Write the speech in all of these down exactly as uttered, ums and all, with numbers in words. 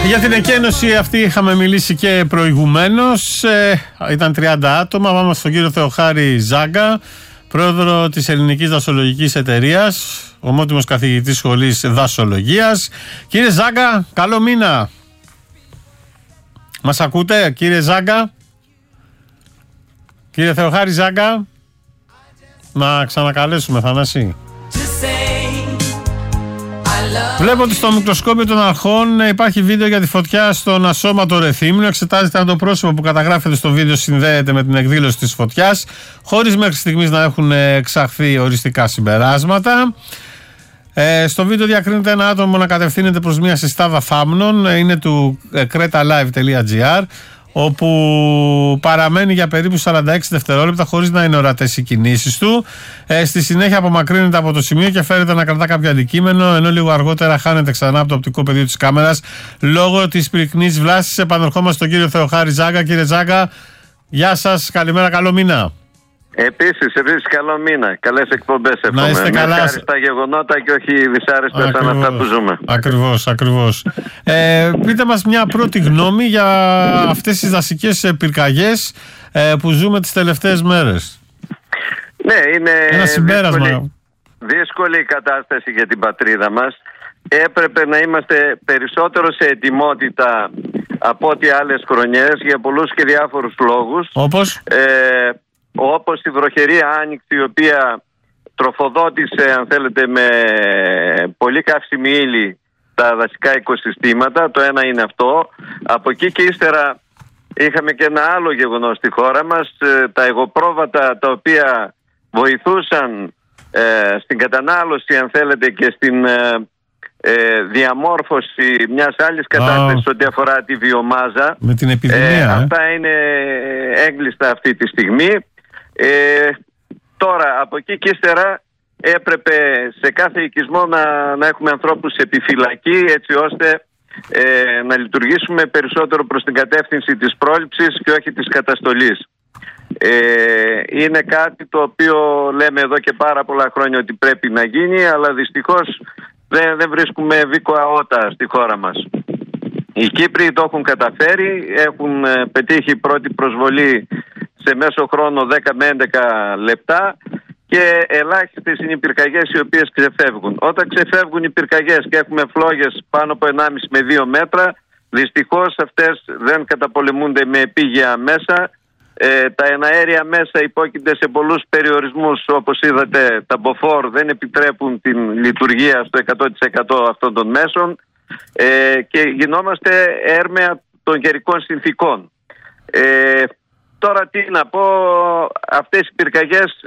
Για την εκένωση αυτή είχαμε μιλήσει και προηγουμένως. Ε, ήταν τριάντα άτομα. Πάμε στον κύριο Θεοχάρη Ζάγκα, πρόεδρο της Ελληνικής Δασολογικής Εταιρείας, ομότιμος καθηγητής σχολής δασολογίας. Κύριε Ζάγκα, καλό μήνα. Μας ακούτε, κύριε Ζάγκα? Κύριε Θεοχάρη Ζάγκα, να ξανακαλέσουμε, Θανάση. Βλέπω ότι στο μικροσκόπιο των αρχών υπάρχει βίντεο για τη φωτιά στον ασώματο Ρεθύμνου. Εξετάζεται αν το πρόσωπο που καταγράφεται στο βίντεο συνδέεται με την εκδήλωση της φωτιάς, χωρίς μέχρι στιγμής να έχουν εξαχθεί οριστικά συμπεράσματα. Ε, στο βίντεο διακρίνεται ένα άτομο να κατευθύνεται προς μια συστάδα θάμνων. Είναι του κρέτα λάιβ τελεία τζι άρ, όπου παραμένει για περίπου σαράντα έξι δευτερόλεπτα χωρίς να είναι ορατές οι κινήσεις του. Ε, στη συνέχεια απομακρύνεται από το σημείο και φέρεται να κρατά κάποιο αντικείμενο, ενώ λίγο αργότερα χάνεται ξανά από το οπτικό πεδίο της κάμερας λόγω της πυκνής βλάσης. Επανερχόμαστε στον κύριο Θεοχάρη Ζάγκα. Κύριε Ζάγκα, γεια σας, καλημέρα, καλό μήνα. Επίσης, επίσης καλό μήνα. Καλές εκπομπές εύχομαι. Να είστε καλά. Ευχάριστα γεγονότα και όχι δυσάρεστα σαν αυτά που ζούμε. Ακριβώς, ακριβώς. ε, πείτε μας μια πρώτη γνώμη για αυτές τις δασικές πυρκαγιές ε, που ζούμε τις τελευταίες μέρες. Ναι, είναι ένα συμπέρασμα. Δύσκολη, δύσκολη η κατάσταση για την πατρίδα μας. Έπρεπε να είμαστε περισσότερο σε ετοιμότητα από ό,τι άλλες χρονιές για πολλούς και διάφορους λόγους. Όπως? Ε, όπως η βροχερή άνοιξη, η οποία τροφοδότησε, αν θέλετε, με πολύ καύσιμη ύλη τα δασικά οικοσυστήματα. Το ένα είναι αυτό. Από εκεί και ύστερα είχαμε και ένα άλλο γεγονός στη χώρα μας, τα εγωπρόβατα τα οποία βοηθούσαν ε, στην κατανάλωση, αν θέλετε, και στην ε, ε, διαμόρφωση μιας άλλης κατάστασης ό,τι αφορά τη βιομάζα. Με την επιδημία. Ε, ε. αυτά είναι έγκλειστα αυτή τη στιγμή. Ε, τώρα από εκεί και ύστερα έπρεπε σε κάθε οικισμό να, να έχουμε ανθρώπους επιφυλακή, έτσι ώστε ε, να λειτουργήσουμε περισσότερο προς την κατεύθυνση της πρόληψης και όχι της καταστολής. Ε, είναι κάτι το οποίο λέμε εδώ και πάρα πολλά χρόνια ότι πρέπει να γίνει, αλλά δυστυχώς δεν, δεν βρίσκουμε βίκοα ότα στη χώρα μας. Οι Κύπροι το έχουν καταφέρει, έχουν ε, πετύχει πρώτη προσβολή σε μέσο χρόνο δέκα με έντεκα λεπτά και ελάχιστες είναι οι πυρκαγιές οι οποίες ξεφεύγουν. Όταν ξεφεύγουν οι πυρκαγιές και έχουμε φλόγες πάνω από ενάμιση με δύο μέτρα, δυστυχώς αυτές δεν καταπολεμούνται με επίγεια μέσα. Ε, τα εναέρια μέσα υπόκεινται σε πολλούς περιορισμούς, όπως είδατε τα μποφόρ δεν επιτρέπουν την λειτουργία στο εκατό τοις εκατό αυτών των μέσων ε, και γινόμαστε έρμεα των καιρικών συνθήκων. Ε, τώρα τι να πω, αυτές οι πυρκαγιές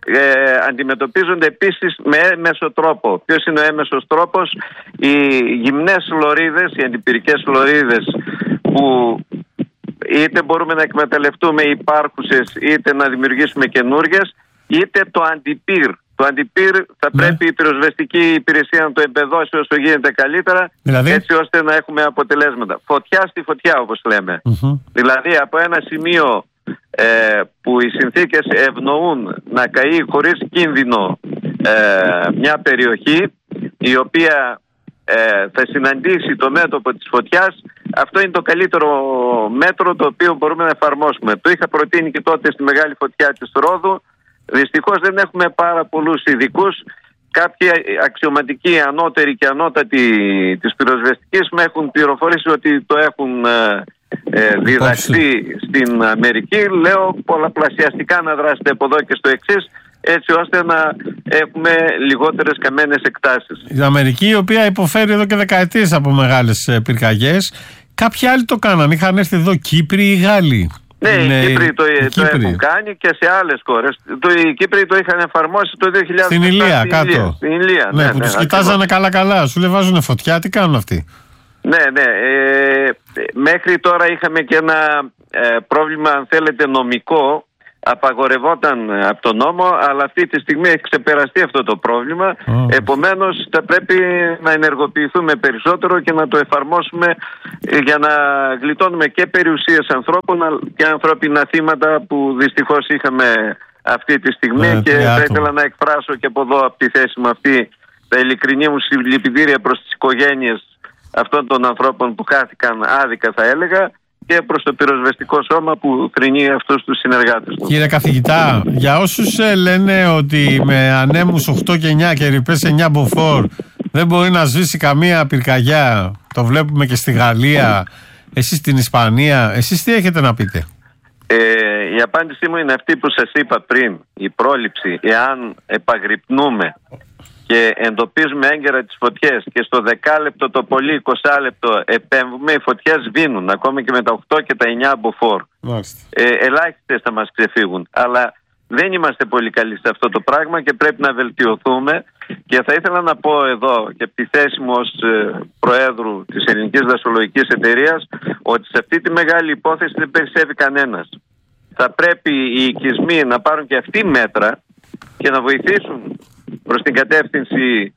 ε, αντιμετωπίζονται επίσης με έμεσο τρόπο. Ποιος είναι ο έμεσος τρόπος? Οι γυμνές λωρίδες, οι αντιπυρικές λωρίδες που είτε μπορούμε να εκμεταλλευτούμε υπάρχουσες είτε να δημιουργήσουμε καινούργιες, είτε το αντιπύρ. Το αντιπύρ θα ναι. πρέπει η πυροσβεστική υπηρεσία να το εμπεδώσει όσο γίνεται καλύτερα, δηλαδή? έτσι ώστε να έχουμε αποτελέσματα. Φωτιά στη φωτιά, όπως λέμε. Mm-hmm. Δηλαδή από ένα σημείο ε, που οι συνθήκες ευνοούν να καεί χωρίς κίνδυνο ε, μια περιοχή η οποία ε, θα συναντήσει το μέτωπο της φωτιάς, αυτό είναι το καλύτερο μέτρο το οποίο μπορούμε να εφαρμόσουμε. Το είχα προτείνει και τότε στη μεγάλη φωτιά της Ρόδου. Δυστυχώς δεν έχουμε πάρα πολλούς ειδικούς. Κάποιοι αξιωματικοί ανώτεροι και ανώτατοι της πυροσβεστικής με έχουν πληροφορήσει ότι το έχουν ε, ε, διδαχθεί στην Αμερική. Λέω πολλαπλασιαστικά να δράσετε από εδώ και στο εξής, έτσι ώστε να έχουμε λιγότερες καμένες εκτάσεις. Η Αμερική, η οποία υποφέρει εδώ και δεκαετίες από μεγάλες πυρκαγιές, κάποιοι άλλοι το κάναν. Είχαν έρθει εδώ Κύπροι ή Γάλλοι. Ναι, είναι... οι Κύπροι το, οι το Κύπροι. έχουν κάνει και σε άλλες χώρες. Το, οι Κύπροι το είχαν εφαρμόσει το δύο χιλιάδες επτά. Στην Ηλία, κάτω. Ηλία. Στην Ηλία, ναι, ναι, που ναι, τους ναι, κοιτάζανε καλά-καλά. Σου λέει βάζουν φωτιά, τι κάνουν αυτοί? Ναι, ναι. Ε, μέχρι τώρα είχαμε και ένα ε, πρόβλημα, αν θέλετε, νομικό. Απαγορευόταν από τον νόμο, αλλά αυτή τη στιγμή έχει ξεπεραστεί αυτό το πρόβλημα. Oh. Επομένως θα πρέπει να ενεργοποιηθούμε περισσότερο και να το εφαρμόσουμε για να γλιτώνουμε και περιουσίες ανθρώπων και ανθρώπινα θύματα που δυστυχώς είχαμε αυτή τη στιγμή. Yeah, και yeah, θα ήθελα να εκφράσω και από εδώ, από τη θέση μου αυτή, τα ειλικρινή μου συλληπιτήρια προς τις οικογένειες αυτών των ανθρώπων που χάθηκαν άδικα, θα έλεγα, και προς το πυροσβεστικό σώμα που κρινεί αυτούς τους συνεργάτες του. Κύριε καθηγητά, για όσους ε, λένε ότι με ανέμους οκτώ και εννιά και ρηπές εννιά μποφόρ δεν μπορεί να σβήσει καμία πυρκαγιά, το βλέπουμε και στη Γαλλία, εσείς στην Ισπανία, εσείς τι έχετε να πείτε? Ε, η απάντησή μου είναι αυτή που σας είπα πριν. Η πρόληψη, εάν επαγρυπνούμε και εντοπίζουμε έγκαιρα τις φωτιές και στο δεκάλεπτο το πολύ είκοσι λεπτό επέμβουμε, οι φωτιές σβήνουν ακόμη και με τα οκτώ και τα εννιά μποφόρ. Ε, ελάχιστες θα μας ξεφύγουν. Αλλά δεν είμαστε πολύ καλοί σε αυτό το πράγμα και πρέπει να βελτιωθούμε. Και θα ήθελα να πω εδώ και από τη θέση μου ως ε, Προέδρου της Ελληνικής Δασολογικής Εταιρείας ότι σε αυτή τη μεγάλη υπόθεση δεν περισσεύει κανένας. Θα πρέπει οι οικισμοί να πάρουν και αυτοί μέτρα και να βοηθήσουν προς την κατεύθυνση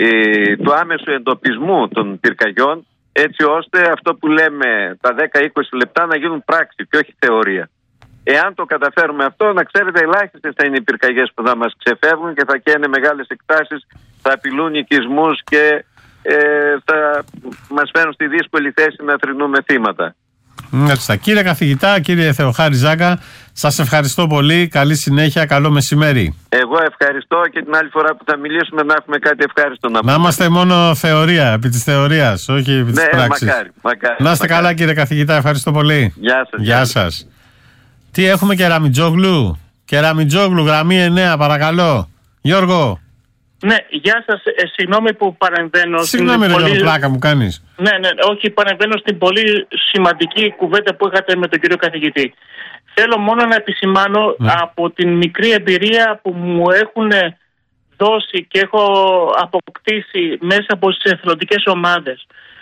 ε, του άμεσου εντοπισμού των πυρκαγιών, έτσι ώστε αυτό που λέμε τα δέκα με είκοσι λεπτά να γίνουν πράξη και όχι θεωρία. Εάν το καταφέρουμε αυτό, να ξέρετε, ελάχιστες θα είναι οι πυρκαγιές που θα μας ξεφεύγουν και θα καίνε μεγάλες εκτάσεις, θα απειλούν οικισμούς και ε, θα μας φέρουν στη δύσκολη θέση να θρηνούμε θύματα. Μάλιστα. Κύριε καθηγητά, κύριε Θεοχάρη Ζάγκα, σας ευχαριστώ πολύ. Καλή συνέχεια, καλό μεσημέρι. Εγώ ευχαριστώ και την άλλη φορά που θα μιλήσουμε να έχουμε κάτι ευχάριστο να πούμε. Να είμαστε μόνο θεωρία, επί της θεωρίας, όχι επί της ναι, πράξης. Μακάρι, μακάρι, να είστε μακάρι. καλά κύριε καθηγητά, ευχαριστώ πολύ. Γεια σας. Γεια σας. Τι έχουμε, Κεραμιτζόγλου? Κεραμιτζόγλου, γραμμή εννέα, παρακαλώ. Γιώργο. Ναι, γεια σας. Ε, συγγνώμη που παρεμβαίνω. Συγγνώμη, ρε πολύ... πλάκα μου κάνεις. Ναι, ναι, όχι, παρεμβαίνω στην πολύ σημαντική κουβέντα που είχατε με τον κύριο καθηγητή. Θέλω μόνο να επισημάνω ναι. από την μικρή εμπειρία που μου έχουν δώσει και έχω αποκτήσει μέσα από τις εθελοντικές ομάδες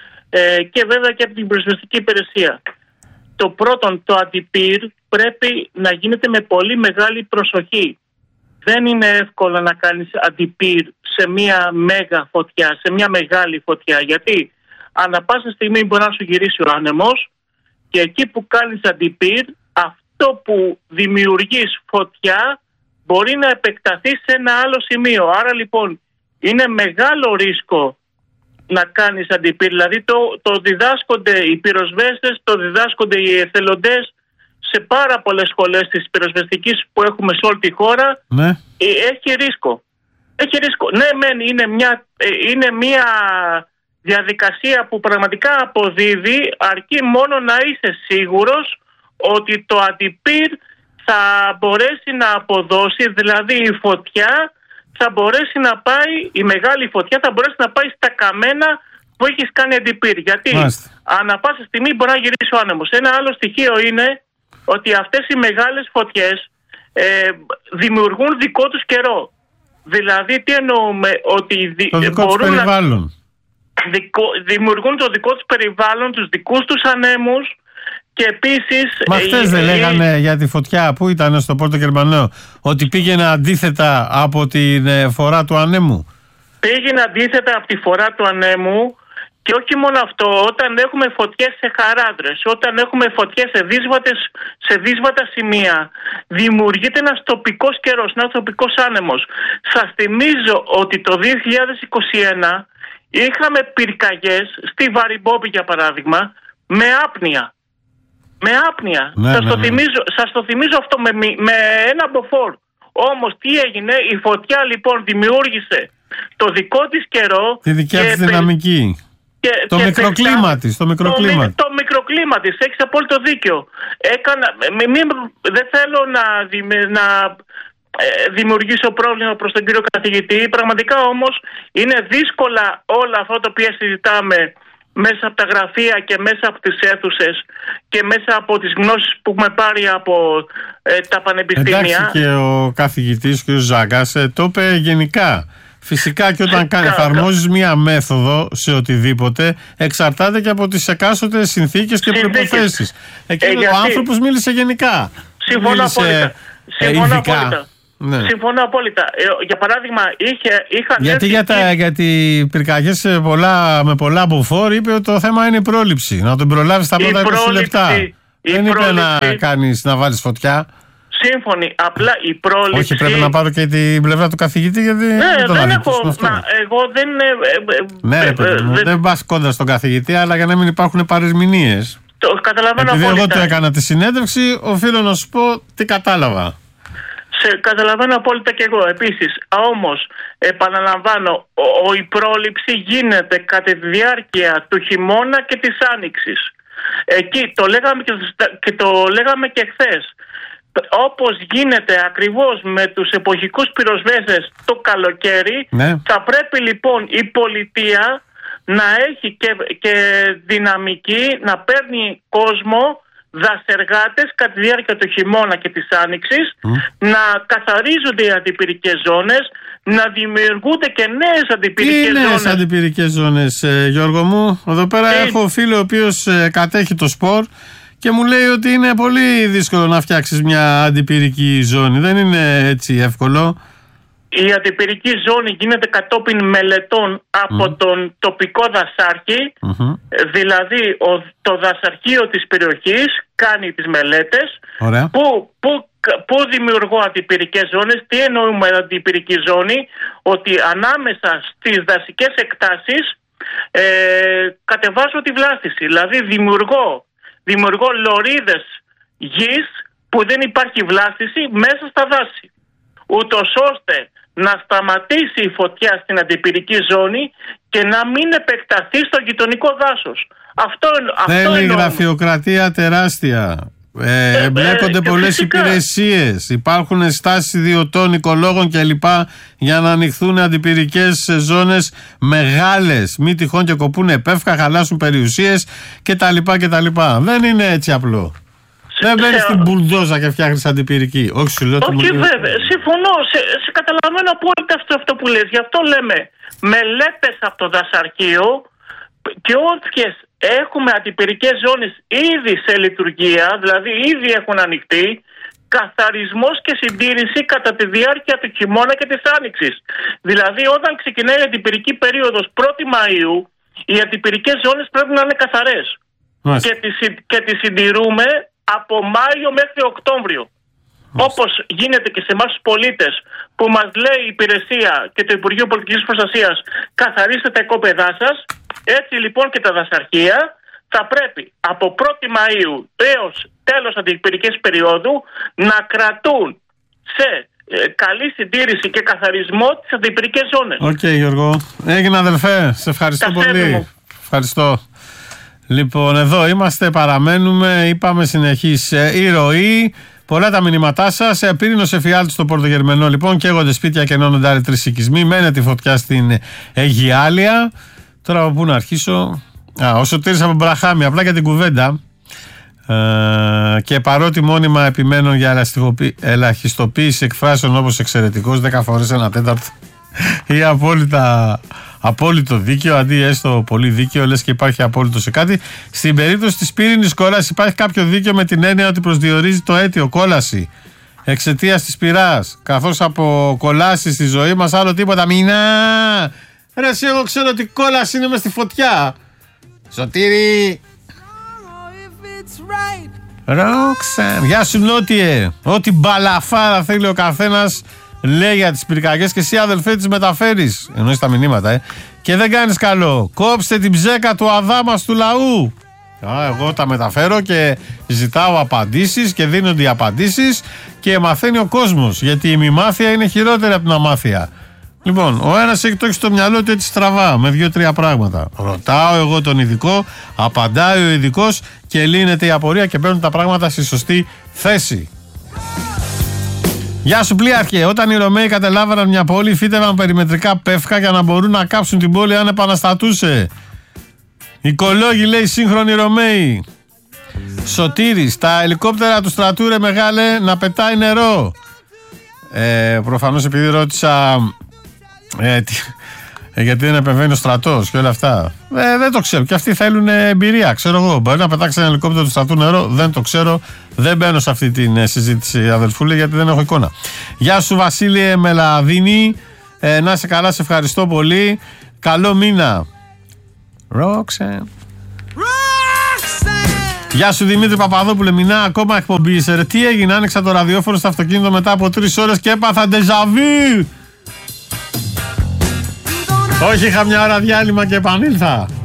ε, και βέβαια και από την πυροσβεστική υπηρεσία. Το πρώτον, το αντιπύρ πρέπει να γίνεται με πολύ μεγάλη προσοχή. Δεν είναι εύκολο να κάνεις αντιπύρ σε μια μέγα φωτιά, σε μια μεγάλη φωτιά. Γιατί ανά πάσα στιγμή μπορεί να σου γυρίσει ο άνεμος και εκεί που κάνεις αντιπύρ, αυτό που δημιουργείς φωτιά μπορεί να επεκταθεί σε ένα άλλο σημείο. Άρα λοιπόν είναι μεγάλο ρίσκο να κάνεις αντιπύρ. Δηλαδή το, το διδάσκονται οι πυροσβέστες, το διδάσκονται οι εθελοντές σε πάρα πολλές σχολές της πυροσβεστικής που έχουμε σε όλη τη χώρα. Ναι. Έχει ρίσκο. Έχει ρίσκο. Ναι, μεν είναι μια, είναι μια διαδικασία που πραγματικά αποδίδει, αρκεί μόνο να είσαι σίγουρος ότι το αντιπύρ θα μπορέσει να αποδώσει, δηλαδή η φωτιά θα μπορέσει να πάει, η μεγάλη φωτιά θα μπορέσει να πάει στα καμένα που έχεις κάνει αντιπύρ. Γιατί Μάλιστα. ανά πάσα στιγμή μπορεί να γυρίσει ο άνεμος. Ένα άλλο στοιχείο είναι ότι αυτές οι μεγάλες φωτιές ε, δημιουργούν δικό τους καιρό. Δηλαδή τι εννοούμε? Ότι δι, το δικό μπορούν τους περιβάλλον. Να δικο, δημιουργούν το δικό τους περιβάλλον, τους δικούς τους ανέμους και επίσης... Μα χτες δεν ε, λέγανε ε, για τη φωτιά που ήταν στο Πόρτο Γερμανό ότι πήγαινε αντίθετα από τη ε, φορά του ανέμου? Πήγαινε αντίθετα από τη φορά του ανέμου. Και όχι μόνο αυτό, όταν έχουμε φωτιές σε χαράδρες, όταν έχουμε φωτιές σε, δύσβατες, σε δύσβατα σημεία, δημιουργείται ένας τοπικός καιρός, ένας τοπικός άνεμος. Σας θυμίζω ότι το δύο χιλιάδες είκοσι ένα είχαμε πυρκαγιές στη Βαριμπόμπη, για παράδειγμα, με άπνοια. Με άπνοια. Ναι, σας, ναι, το ναι. Θυμίζω, σας το θυμίζω αυτό με, με ένα μποφόρ. Όμως τι έγινε? Η φωτιά λοιπόν δημιούργησε το δικό της καιρό. Τη δικιά της δυναμική. Και, το, και μικροκλίμα της, το μικροκλίμα της. Το, το μικροκλίμα της, έχεις απόλυτο δίκιο. Έκανα, μη, μη, δεν θέλω να, να ε, δημιουργήσω πρόβλημα προς τον κύριο καθηγητή. Πραγματικά όμως είναι δύσκολα όλα αυτά τα οποία συζητάμε μέσα από τα γραφεία και μέσα από τις αίθουσες και μέσα από τις γνώσεις που έχουμε πάρει από ε, τα πανεπιστήμια. Εντάξει, και ο καθηγητής κ. Ζάγκας ε, το είπε γενικά. Φυσικά και όταν εφαρμόζεις μία μέθοδο σε οτιδήποτε, εξαρτάται και από τις εκάστοτε συνθήκες και προϋποθέσεις. Εκεί ε, ο άνθρωπος μίλησε γενικά. Συμφωνώ απόλυτα. Συμφωνώ απόλυτα. Ναι. Συμφωνώ απόλυτα. Ε, για παράδειγμα, είχε, είχαν. Γιατί για, τα, γιατί πυρκαγιές με πολλά μποφόρ είπε ότι το θέμα είναι η πρόληψη. Να τον προλάβεις τα πρώτα είκοσι λεπτά. Δεν είπε να κάνεις, να βάλεις φωτιά. σύμφωνοι. Απλά η πρόληψη. Όχι, πρέπει να πάρω και την πλευρά του καθηγητή, γιατί ναι, δεν, δεν έχω. Μα, εγώ δεν. Ναι, ρε παιδί μου, δεν, δεν πα κόντρα στον καθηγητή, αλλά για να μην υπάρχουν παρερμηνίες. Το καταλαβαίνω. Επειδή απόλυτα. εγώ το έκανα τη συνέντευξη, οφείλω να σου πω τι κατάλαβα. Σε καταλαβαίνω απόλυτα και εγώ. Επίσης, όμως, επαναλαμβάνω, ο, η πρόληψη γίνεται κατά τη διάρκεια του χειμώνα και της άνοιξης. Εκεί το λέγαμε και, και το λέγαμε και χθες. Όπως γίνεται ακριβώς με τους εποχικούς πυροσβέστες το καλοκαίρι, ναι. Θα πρέπει λοιπόν η πολιτεία να έχει και, και δυναμική να παίρνει κόσμο, δασεργάτες κατά τη διάρκεια του χειμώνα και της άνοιξης, mm. να καθαρίζονται οι αντιπυρικές ζώνες, να δημιουργούνται και νέες αντιπυρικές ζώνες. Τι νέες αντιπυρικές ζώνες, ε, Γιώργο μου? Εδώ πέρα Τι... έχω φίλο ο οποίος ε, κατέχει το σπορ και μου λέει ότι είναι πολύ δύσκολο να φτιάξεις μια αντιπυρική ζώνη. Δεν είναι έτσι εύκολο. Η αντιπυρική ζώνη γίνεται κατόπιν μελετών από mm. τον τοπικό δασάρχη, mm-hmm. δηλαδή ο, το δασαρχείο της περιοχής κάνει τις μελέτες. που, που, που δημιουργώ αντιπυρικές ζώνες. Τι εννοούμε αντιπυρική ζώνη? Ότι ανάμεσα στις δασικές εκτάσεις ε, κατεβάζω τη βλάστηση, δηλαδή δημιουργώ, δημιουργώ λωρίδες γης που δεν υπάρχει βλάστηση μέσα στα δάση, ούτως ώστε να σταματήσει η φωτιά στην αντιπυρική ζώνη και να μην επεκταθεί στο γειτονικό δάσος. Αυτό, αυτό θέλει γραφειοκρατία τεράστια. Ε, εμπλέκονται ε, πολλές υπηρεσίες. Υπάρχουν στάσεις ιδιωτών, οικολόγων κλπ. Για να ανοιχθούν αντιπυρικές ζώνες μεγάλες. Μη τυχόν και κοπούν επέφκα, χαλάσουν περιουσίες κτλ. κτλ. Δεν είναι έτσι απλό. Δεν μπαίνεις στην μπουλντόζα και φτιάχνεις αντιπυρική. Όχι, σου λέω. Όχι, βέβαια. Συμφωνώ. Σε, σε καταλαβαίνω απόλυτα αυτό, αυτό που λες. Γι' αυτό λέμε μελέτες από το δασαρχείο και όποιες έχουμε αντιπυρικές ζώνες ήδη σε λειτουργία, δηλαδή ήδη έχουν ανοιχτεί, καθαρισμός και συντήρηση κατά τη διάρκεια του χειμώνα και της άνοιξης. Δηλαδή, όταν ξεκινάει η αντιπυρική περίοδος πρώτη Μαΐου, οι αντιπυρικές ζώνες πρέπει να είναι καθαρές. Και τις, και τις συντηρούμε από Μάιο μέχρι Οκτώβριο. Όπως γίνεται και σε εμάς τους πολίτες, που μας λέει η υπηρεσία και το Υπουργείο Πολιτικής Προστασίας, καθαρίστε τα οικόπεδά σας, έτσι λοιπόν και τα δασαρχεία θα πρέπει από πρώτη Μαΐου έως τέλος αντιπυρικής περίοδου να κρατούν σε ε, καλή συντήρηση και καθαρισμό τις αντιπυρικές ζώνες. Οκ, okay, Γιώργο. Έγινε, αδελφέ. Σε ευχαριστώ Καστέ πολύ. Μου. Ευχαριστώ. Λοιπόν, εδώ είμαστε, παραμένουμε, είπαμε συνεχής ε, η ροή. Πολλά τα μηνύματά σας. Ε, Πύρινος εφιάλτης στο Πορτογερμενό, λοιπόν, καίγονται σπίτια και ενώνονται άλλοι τρεις οικισμοί. Μένεται η φωτιά στην Αιγιάλια. Τώρα από πού να αρχίσω? Α, ο Σωτήρης από Μπραχάμι, απλά για την κουβέντα. Ε, και παρότι μόνιμα επιμένω για ελαχιστοποίηση εκφράσεων όπως εξαιρετικός, δέκα φορές ένα τέταρτο ή απόλυτα. Απόλυτο δίκαιο, αντί έστω πολύ δίκαιο, λες και υπάρχει απόλυτο σε κάτι. Στην περίπτωση της πύρινης κόλασης υπάρχει κάποιο δίκαιο με την έννοια ότι προσδιορίζει το αίτιο κόλαση εξαιτίας της πυράς. Καθώς από κολάσεις στη ζωή μας άλλο τίποτα. Μηνά! Ρε εσύ, εγώ ξέρω ότι κόλαση είναι μες στη φωτιά. Σωτήρη! Ρόξαν! Γεια σου Νότιε! Ό,τι μπαλαφάρα θέλει ο καθένας λέει για τις πυρκαγιές και εσύ αδελφέ τις μεταφέρεις. Εννοείς τα μηνύματα, ε. Και δεν κάνεις καλό. Κόψτε την ψέκα του αδάμας του λαού. Α, εγώ τα μεταφέρω και ζητάω απαντήσεις και δίνονται οι απαντήσεις και μαθαίνει ο κόσμος. Γιατί η μη μάθεια είναι χειρότερη από την αμάθεια. Λοιπόν, ο ένας έχει το έχει στο μυαλό του έτσι στραβά με δύο-τρία πράγματα. Ρωτάω εγώ τον ειδικό, απαντάει ο ειδικός και λύνεται η απορία και παίρνουν τα πράγματα στη σωστή θέση. Γεια σου πλοίαρχε, όταν οι Ρωμαίοι κατελάβαιναν μια πόλη, φύτευαν περιμετρικά πεύκα για να μπορούν να κάψουν την πόλη αν επαναστατούσε. Οικολόγοι, λέει, σύγχρονοι Ρωμαίοι. Σωτήρης, τα ελικόπτερα του στρατού ρε μεγάλε να πετάει νερό. Ε, προφανώς επειδή ρώτησα ε, τι, ε, γιατί δεν επεμβαίνει ο στρατός και όλα αυτά. Ε, δεν το ξέρω. Και αυτοί θέλουν εμπειρία. Ξέρω εγώ. Μπορεί να πετάξει ένα ελικόπτερο του στρατού νερό. Δεν το ξέρω. Δεν μπαίνω σε αυτή τη συζήτηση, αδελφούλη, γιατί δεν έχω εικόνα. Γεια σου, Βασίλη Μελαδίνη. Ε, να είσαι καλά, σε ευχαριστώ πολύ. Καλό μήνα. Ρόξεν. Γεια σου Δημήτρη Παπαδόπουλε, μηνά ακόμα εκπομπή. Ρε, τι έγινε, άνοιξα το ραδιόφωνο στο αυτοκίνητο μετά από τρεις ώρες και έπαθα ντεζαβί. Όχι, είχα μια ώρα διάλειμμα και επανήλθα.